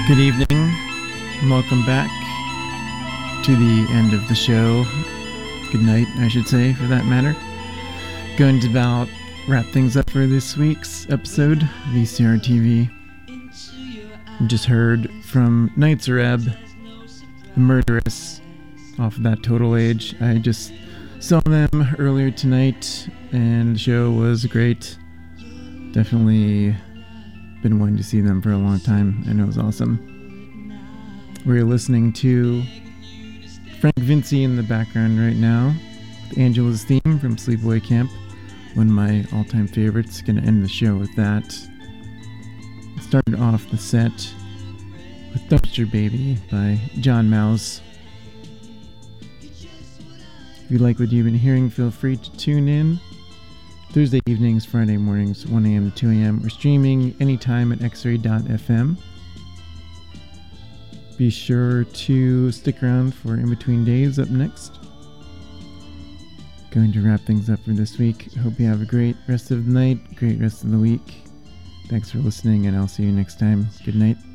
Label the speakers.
Speaker 1: Good evening, and welcome back to the end of the show. Good night, I should say, for that matter. Going to about wrap things up for this week's episode, VCR TV. We just heard from Nights Reb, The Murderess, off of that Total Age. I just saw them earlier tonight, and the show was great. Definitely been wanting to see them for a long time, and it was awesome. We're listening to Frank Vinci in the background right now, with Angela's theme from Sleepaway Camp, one of my all-time favorites. Gonna end the show with that. Started off the set with Dumpster Baby by John Mouse. If you like what you've been hearing, feel free to tune in Thursday evenings, Friday mornings, 1 a.m. to 2 a.m. We're streaming anytime at xray.fm. Be sure to stick around for In Between Days up next. Going to wrap things up for this week. Hope you have a great rest of the night, great rest of the week. Thanks for listening, and I'll see you next time. Good night.